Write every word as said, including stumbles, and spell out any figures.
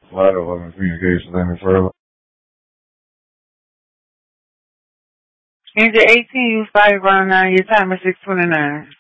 Ladder eleven communications any further. Engine eighteen, you five round nine. Your time is six twenty-nine.